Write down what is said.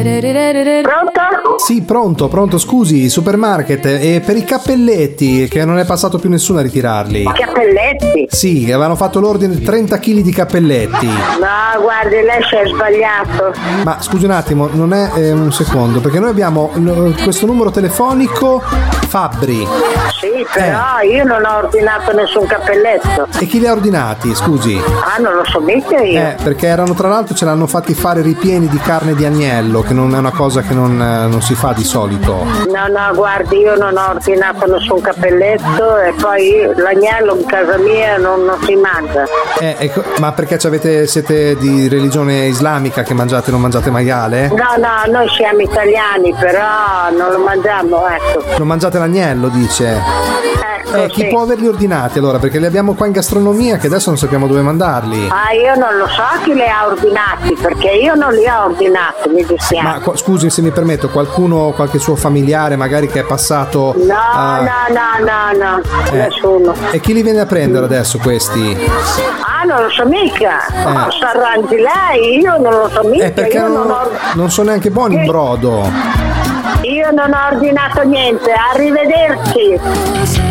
Pronto? Sì, pronto, scusi, supermarket, e per i cappelletti, che non è passato più nessuno a ritirarli. Cappelletti? Sì, avevano fatto l'ordine di 30 kg di cappelletti. No, guardi, lei si è sbagliato. Ma scusi un attimo, non è un secondo, perché noi abbiamo questo numero telefonico Fabbri. Sì, però io non ho ordinato nessun cappelletto. E chi li ha ordinati, scusi? Ah, non lo so mica io. Perché erano, tra l'altro, ce l'hanno fatti fare ripieni di carne di agnello, che non è una cosa che non si fa di solito. No, guardi, io non ho ordinato nessun cappelletto e poi l'agnello in casa mia non si mangia. Ecco, ma perché siete di religione islamica che non mangiate maiale? No, noi siamo italiani, però non lo mangiamo, ecco. Non mangiate l'agnello, dice? Chi può averli ordinati allora? Perché li abbiamo qua in gastronomia che adesso non sappiamo dove mandarli. Ah, io non lo so chi li ha ordinati, perché io non li ho ordinati, mi dispiace. Ma scusi se mi permetto, qualche suo familiare magari che è passato... No, nessuno. E chi li viene a prendere adesso questi? Ah, non lo so mica. S'arrangi lei, io non lo so mica. Perché non sono neanche buoni in brodo. Io non ho ordinato niente, arrivederci.